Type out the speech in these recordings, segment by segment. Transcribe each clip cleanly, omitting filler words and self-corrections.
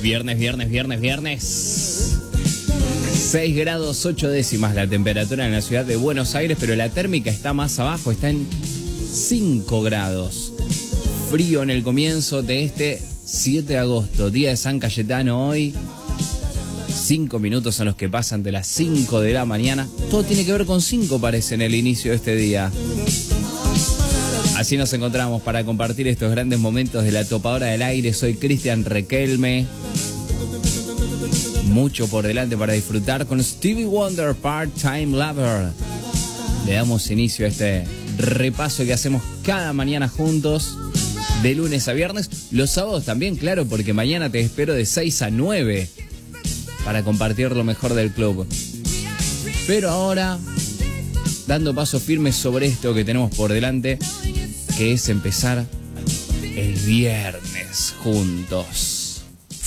Viernes. 6 grados 8 décimas la temperatura en la ciudad de Buenos Aires, pero la térmica está más abajo, está en 5 grados. Frío en el comienzo de este 7 de agosto, día de San Cayetano hoy. 5 minutos son los que pasan de las 5 de la mañana. Todo tiene que ver con 5, parece, en el inicio de este día. Así nos encontramos para compartir estos grandes momentos de la topadora del aire. Soy Cristian Requelme. Mucho por delante para disfrutar con Stevie Wonder, Part-Time Lover. Le damos inicio a este repaso que hacemos cada mañana juntos, de lunes a viernes. Los sábados también, claro, porque mañana te espero de 6 a 9 para compartir lo mejor del club. Pero ahora, dando paso firme sobre esto que tenemos por delante, que es empezar el viernes juntos.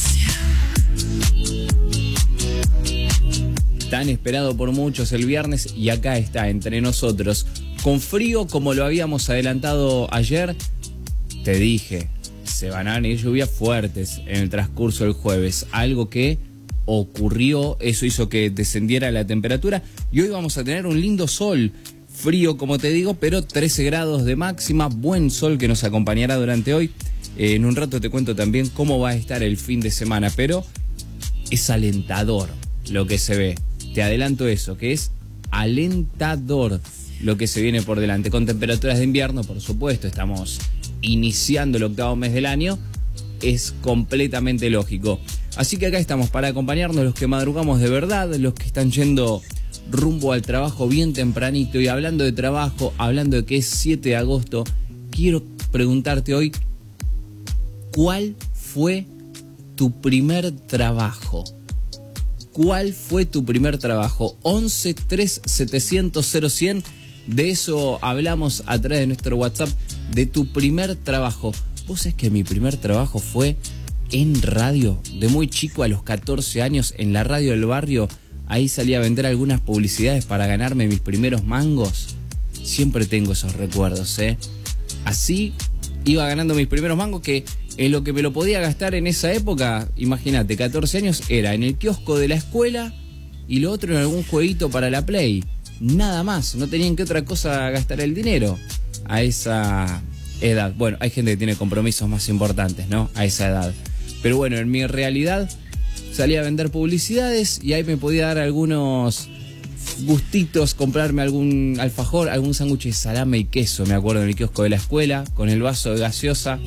Tan esperado por muchos el viernes, y acá está entre nosotros, con frío como lo habíamos adelantado ayer. Te dije, se van a venir lluvias fuertes en el transcurso del jueves, algo que ocurrió, eso hizo que descendiera la temperatura, y hoy vamos a tener un lindo sol. Frío, como te digo, pero 13 grados de máxima, buen sol que nos acompañará durante hoy. En un rato te cuento también cómo va a estar el fin de semana, pero es alentador lo que se ve. Te adelanto eso, que es alentador lo que se viene por delante. Con temperaturas de invierno, por supuesto, estamos iniciando el octavo mes del año, es completamente lógico. Así que acá estamos para acompañarnos los que madrugamos de verdad, los que están yendo rumbo al trabajo bien tempranito. Y hablando de trabajo, hablando de que es 7 de agosto, quiero preguntarte hoy, ¿cuál fue tu primer trabajo? ¿Cuál fue tu primer trabajo? 11 3 700 0100. De eso hablamos a través de nuestro WhatsApp, de tu primer trabajo. Vos sabés que mi primer trabajo fue en radio, de muy chico, a los 14 años, en la radio del barrio. Ahí salí a vender algunas publicidades para ganarme mis primeros mangos. Siempre tengo esos recuerdos, ¿eh? Así iba ganando mis primeros mangos, que en lo que me lo podía gastar en esa época, imagínate, 14 años, era en el kiosco de la escuela y lo otro en algún jueguito para la Play. Nada más, no tenían que otra cosa gastar el dinero a esa edad. Bueno, hay gente que tiene compromisos más importantes, ¿no? A esa edad. Pero bueno, en mi realidad salí a vender publicidades y ahí me podía dar algunos gustitos, comprarme algún alfajor, algún sándwich de salame y queso, me acuerdo, en el kiosco de la escuela, con el vaso de gaseosa.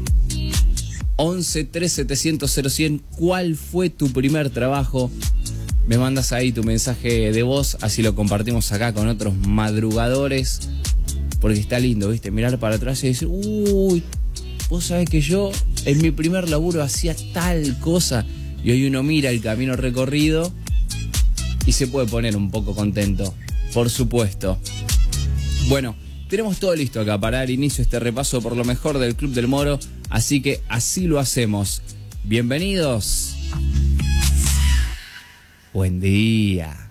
11 3 700 0100. ¿Cuál fue tu primer trabajo? Me mandas ahí tu mensaje de voz, así lo compartimos acá con otros madrugadores, porque está lindo, ¿viste? Mirar para atrás y decir, uy, vos sabés que yo en mi primer laburo hacía tal cosa, y hoy uno mira el camino recorrido y se puede poner un poco contento, por supuesto. Bueno, tenemos todo listo acá para dar inicio a este repaso por lo mejor del Club del Moro, así que así lo hacemos. Bienvenidos. Buen día.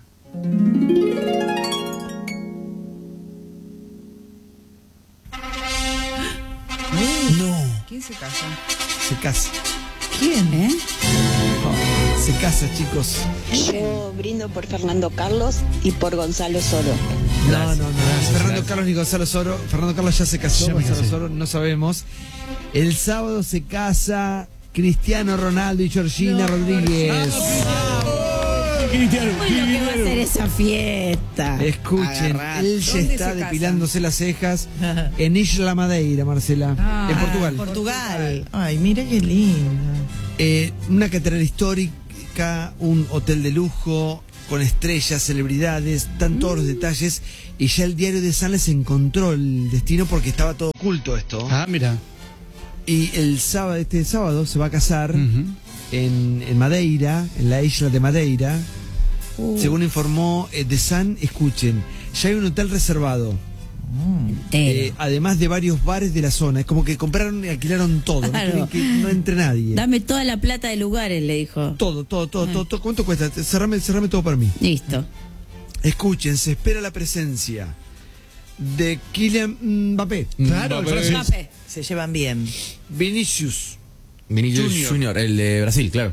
No. ¿Quién se casa? Se casa. ¿Quién, Se casa, chicos. Yo brindo por Fernando Carlos y por Gonzalo Soro. No. Fernando Carlos ni Gonzalo Soro. Fernando Carlos ya se casó. Ya me Gonzalo casé. Soro no sabemos. El sábado se casa Cristiano Ronaldo y Georgina Rodríguez. Cristiano, Bueno, ¿qué va a ser esa fiesta? Escuchen, Agarrate. él ya ¿Dónde está se casa? depilándose las cejas en Isla Madeira, Marcela, en Portugal. Portugal. Ay, mira qué lindo. Una catedral histórica, un hotel de lujo, con estrellas, celebridades, están todos los detalles. Y ya el diario de San les encontró el destino porque estaba todo oculto esto. Ah, mira. Y este sábado se va a casar en Madeira, en la isla de Madeira. Según informó The Sun, escuchen, ya hay un hotel reservado. Además de varios bares de la zona. Es como que compraron y alquilaron todo. Claro. No quieren que no entre nadie. Dame toda la plata de lugares, le dijo. Todo. ¿Cuánto cuesta? Cerrame todo para mí. Listo. Escuchen, se espera la presencia de Kylian Mbappé, Claro, el francés. Mbappé. Se llevan bien. Vinicius Vinicius Junior. Junior, el de Brasil, claro.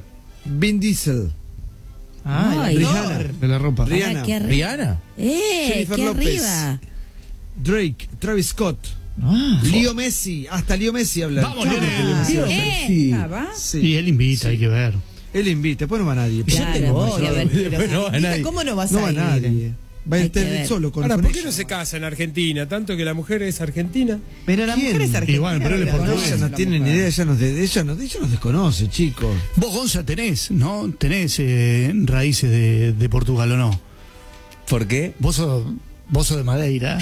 Vin Diesel. Ah, el Rihanna. actor. De la ropa. Rihanna. Ah, qué ¿Rihanna? Jennifer qué López. arriba. Drake, Travis Scott, Ah. Leo Messi, hasta Leo Messi habla. Vamos, Lionel. ¿Va? Sí. Y él invita, hay que ver. Él invita, después no va nadie. Claro, voy a ver. Después no va Mira, nadie. ¿cómo no vas No a va ir? nadie. Va a Hay que estar ver. solo con Ahora, con ¿por qué ella. no se casa en Argentina? Tanto que la mujer es argentina. Pero la ¿Quién? mujer es argentina. Igual, pero él es la portugués. conoce Ella no la tiene ni mujer. idea, ella nos desconoce, chicos. Vos, Gonza, tenés, ¿no? Tenés raíces de Portugal, ¿o no? ¿Por qué? Vos sos de Madeira.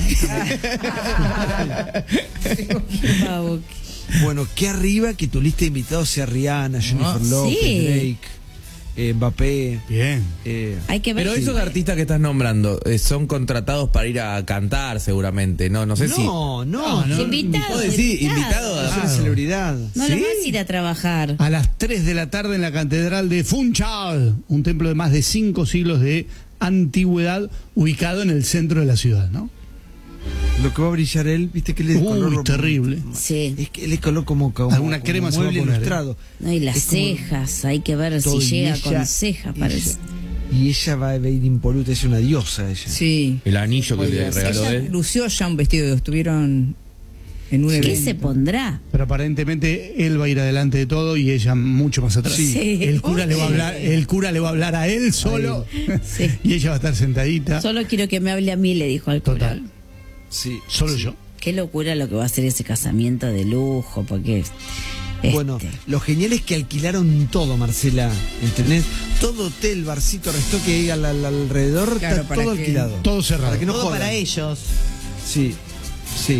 Pau, Bueno, qué arriba que tu lista de invitados sea Rihanna, Jennifer López, sí. Drake, Mbappé. Bien. Hay que ver. Pero esos artistas que estás nombrando son contratados para ir a cantar seguramente, no sé si... No. Invitados. ¿Vos decís invitado? Es una celebridad. No lo vas a ir a trabajar. A las 3 de la tarde en la Catedral de Funchal, un templo de más de 5 siglos de antigüedad ubicado en el centro de la ciudad, ¿no? Lo que va a brillar él, viste que él es de color terrible. Sí. Es que él es color como Alguna crema se va a mueble poner, ilustrado. No, y las Es como cejas, hay que ver todo, si y llega ella- con cejas, parece. Y ella va a ir impoluta, es una diosa ella. Sí. El anillo que le regaló Ella él. lució ya un vestido, estuvieron en un evento. ¿Qué se pondrá? Pero aparentemente él va a ir adelante de todo y ella mucho más atrás. Sí. El cura le va a hablar a él solo Sí. y ella va a estar sentadita. Solo quiero que me hable a mí, le dijo al cura. Total. Sí. Solo yo. Qué locura lo que va a ser ese casamiento de lujo, porque... Bueno, lo genial es que alquilaron todo, Marcela, ¿entendés? Todo hotel, barcito, resto que hay alrededor, Claro, está para todo que- alquilado. Todo cerrado. Para que no Todo jodan. para ellos. Sí, sí.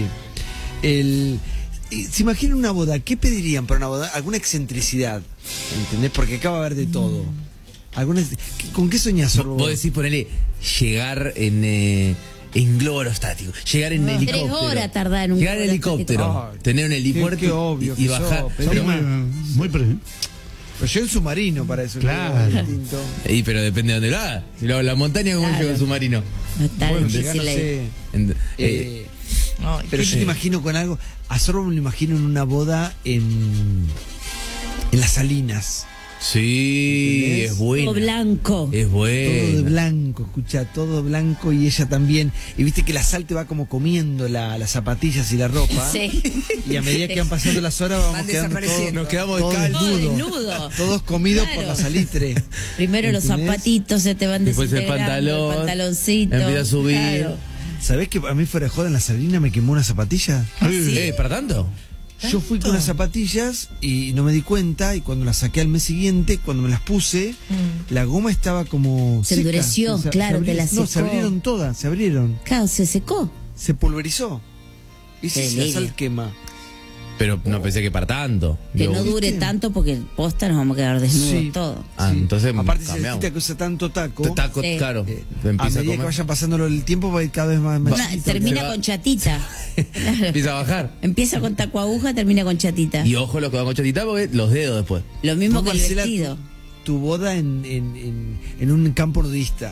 ¿Se imaginan una boda? ¿Qué pedirían para una boda? ¿Alguna excentricidad? ¿Entendés? Porque acá va a haber de todo. ¿Con qué soñás, Sorbo? Vos decís ponerle llegar en globo aerostático, llegar en helicóptero. 3 horas tardar en un llegar en globo helicóptero, aerostático. tener un helipuerto Qué obvio y que bajar. sos, Somos Pero, muy Pero yo en submarino para eso. Claro. Es distinto. pero depende de dónde lo haga. Si lo hago en la montaña, ¿cómo Claro. llego en submarino? No está Bueno, difícil llegar, no ahí. sé. En- Ay, Pero yo te imagino con algo. A Sorbo me lo imagino en una boda en las Salinas. sí, ¿Entendés? es bueno. Todo blanco. Es Todo de bueno. blanco, escucha, todo blanco y ella también. Y viste que la sal te va como comiendo las zapatillas y la ropa. Sí. Y a medida que van pasando las horas vamos Van quedando desapareciendo. todos, Nos quedamos todos de Todo desnudos. desnudo. Todos comidos Claro. por la salitre. Primero los ¿Entendés? zapatitos se te van Después el desintegrando, pantalón, el pantaloncito. empieza a subir. Claro. ¿Sabés que a mí fuera de joda en la Salina me quemó una zapatilla? ¿Para tanto? Yo fui con las zapatillas y no me di cuenta y cuando las saqué al mes siguiente, cuando me las puse, la goma estaba como Se seca. endureció, claro, te la No, se secó. abrieron todas, se abrieron. Claro, se secó. Se pulverizó. Y Qué si la delirio. sal quema. Pero no pensé que para tanto. Que Digo, no dure ¿viste? tanto porque posta nos vamos a quedar desnudos Sí. todos. Ah, entonces Aparte se cambiamos. necesita que usa tanto taco. Taco, Sí. claro. A Empieza a medida que comer. vaya pasando el tiempo va a ir cada vez más Una- chiquito. termina va. con chatita. Claro. Empieza a bajar. Empieza con taco aguja, termina con chatita. Y ojo lo que va con chatita porque los dedos después. Lo mismo Vos, que el Marcela, vestido. Tu boda en un campo nudista.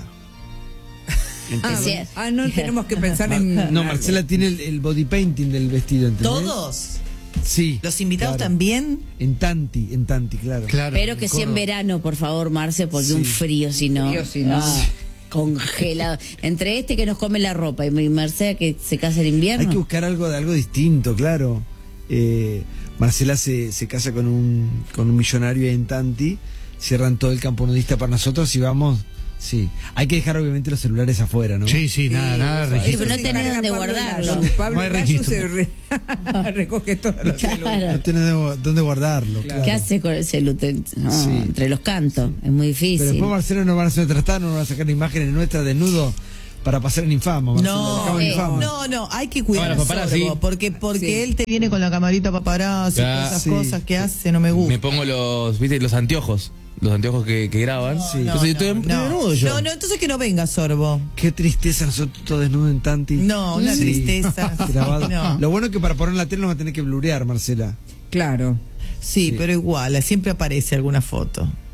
¿Entendés? no tenemos que pensar en... No, Marcela tiene el body painting del vestido, ¿entendés? ¿Todos? Sí. ¿Los invitados claro. también? En Tanti, claro. Claro. Pero que sea en verano, por favor, Marce, porque un frío, si no. Frío, si no. Congelado. Entre este que nos come la ropa y mi Marcela que se casa en invierno. Hay que buscar algo distinto, claro. Marcela se casa con un millonario en Tanti, cierran todo el campo nudista para nosotros y vamos. Sí, hay que dejar obviamente los celulares afuera, ¿no? Sí, nada, Sí, registro. pero no tenés dónde guardarlo. Pablo No hay Gallo registro. recoge todos los celulares. No tenés dónde guardarlo. ¿Qué claro. hace con el celular? No, Sí. entre los cantos. Es muy Pero difícil. después Marcelo nos van a hacer tratar, nos van a sacar imágenes nuestras desnudos para pasar en infamo. Marcelo, No, dejamos en infamo. no, hay que cuidar Bueno, a paparazzi. Sorbo, porque Sí. él te viene con la camarita paparazzi, Ya. todas esas Sí. cosas que hace, no me gusta. Me pongo los anteojos. Los anteojos que graban. Entonces estoy desnudo yo. No, entonces que no venga Sorbo. Qué tristeza nosotros todos desnudos en Tanti. No, una Sí. tristeza. Grabado. No. Lo bueno es que para poner la tele nos va a tener que blurear, Marcela. Claro. Sí, Sí. pero igual, siempre aparece alguna foto.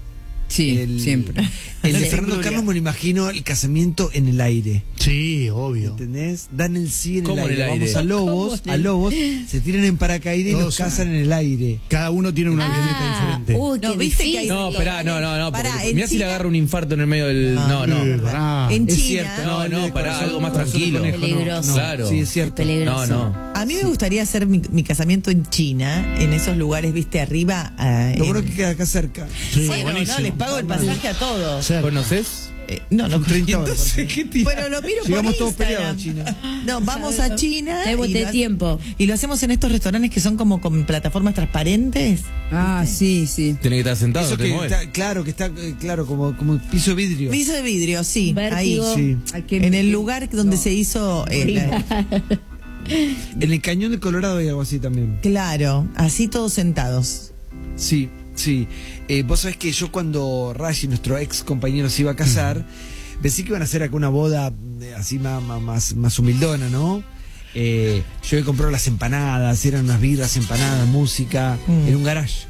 Sí, siempre. El de Sí. Fernando Carlos me lo imagino el casamiento en el aire. Sí, obvio. ¿Entendés? Dan el sí en el ¿Cómo en aire. el aire? Vamos a Lobos, se tiran en paracaídas y Todos los casan en el aire. Cada uno tiene una avioneta diferente. Uy, qué No, viste que hay- difícil. No, esperá, no. Pará, porque en mirá si le China- agarra un infarto en el medio del. No. Pará. En Es China. cierto. No, pará, algo más Corazón de tranquilo. conejo, no. Peligroso. No, Claro. Sí, es cierto. Peligroso. No. A mí me gustaría hacer mi casamiento en China, en esos lugares, viste, arriba. Lo bueno que queda acá cerca. Sí, Bueno, buenísimo. no, les pago el pasaje a todos. Cerca. ¿Conoces? No, no, 30 horas, entonces, por ejemplo. ¿Qué bueno, lo miro Llegamos por todos Instagram. peleados a China. No, vamos a China. Tenemos y de lo ha- tiempo. Y lo hacemos en estos restaurantes que son como con plataformas transparentes. Ah, sí, sí. Tiene que estar sentado, Eso te que mueves. está, claro, que está, claro, como piso de vidrio. Piso de vidrio, sí. Vértigo. Ahí. Sí. Ay, qué- En el lugar donde se hizo. En el cañón de Colorado hay algo así también. Claro, así todos sentados. Sí. Vos sabés que yo cuando Rashi, nuestro ex compañero, se iba a casar, pensé que iban a hacer acá una boda así más humildona, ¿no? Yo he comprado las empanadas, eran unas birras, empanadas, música, en un garage.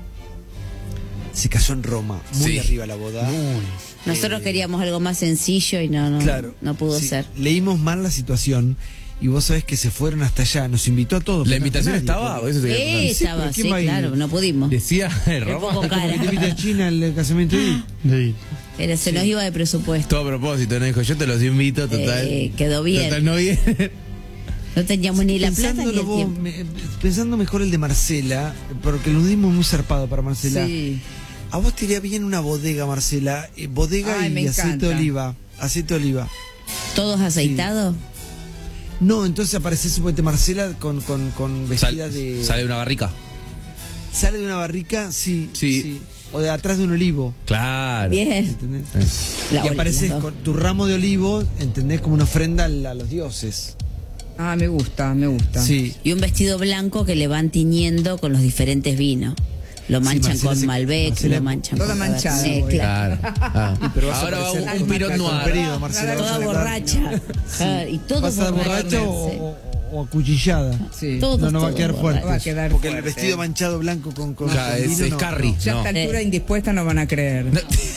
Se casó en Roma, muy Sí. arriba la boda. Nosotros queríamos algo más sencillo y no Claro. pudo Sí, ser. Leímos mal la situación y vos sabés que se fueron hasta allá, nos invitó a todos. ¿La pero no invitación nadie, estaba? porque- Eso te quería preguntar. Estaba, pero sí, ¿quién va a ir? claro, no pudimos. Decía Qué Roma. poco Como que te invita cara. a China el casamiento ahí. Se nos iba de presupuesto. Todo a propósito, ¿no? Dijo, yo te los invito, total. Quedó bien. Total, no bien. No teníamos ni la plata ni Pensándolo el vos, tiempo. pensando mejor el de Marcela, porque lo dimos muy zarpado para Marcela. Sí. A vos te iría bien una bodega, Marcela. Bodega Ay, me y aceite de encanta. oliva. Aceite de oliva. ¿Todos aceitados? No, entonces aparece supuestamente Marcela con vestida de. Sale de una barrica. Sale de una barrica, sí. Sí. O de atrás de un olivo. Claro. Bien. ¿Entendés? La Y oli- apareces las dos. con tu ramo de olivo, ¿entendés? Como una ofrenda a los dioses. Ah, me gusta. Sí. Y un vestido blanco que le van tiñendo con los diferentes vinos. Lo manchan Marcela con se- Malbec, Marcela- lo manchan Toda con manchada, Cabernet, voy. claro. Claro. Ah. Pero vas a Ahora va aparecer un Pinot con Noir. Perido, Marcela, vas Toda a estar- borracha. Ah, y todo ¿Vas a estar borracha o acuchillada? Sí. Todo. No va a quedar todo fuerte. Va a quedar Porque fuerte. el vestido manchado blanco con Claro, es vino, no. Carrie. Ya a No. esta altura indispuesta no van a creer.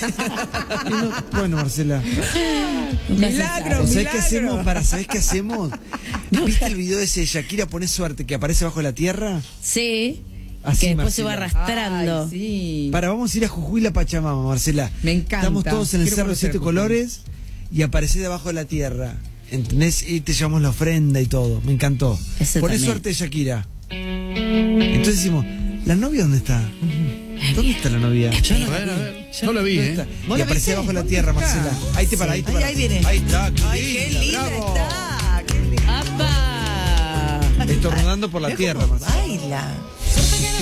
Bueno, Marcela. Milagro, ¿Sabés qué hacemos? milagro. ¿Sabés qué hacemos? ¿Viste el video ese de Shakira pone suerte que aparece bajo la tierra? Sí. Así, Que después se va Marcela. arrastrando. Ay, sí. Vamos a ir a Jujuy la Pachamama, Marcela. Me encanta. Estamos todos en el Quiero Cerro de conocer 7 Jujuy. Colores y aparece debajo de la tierra. ¿Entendés? Y te llevamos la ofrenda y todo. Me encantó. Eso Poné también. suerte, Shakira. Entonces decimos, ¿la novia dónde está? ¿Dónde está la novia? A ver, a ver. No lo vi, ¿Dónde ¿eh? está? ¿Vos Y la aparece viste? bajo la tierra, Marcela. Ahí te para, ahí te Ahí, para. ahí viene. Ahí está, Ay, qué linda bravo. está. Qué linda. ¡Apa! Estornudando por la tierra, Marcela. Baila.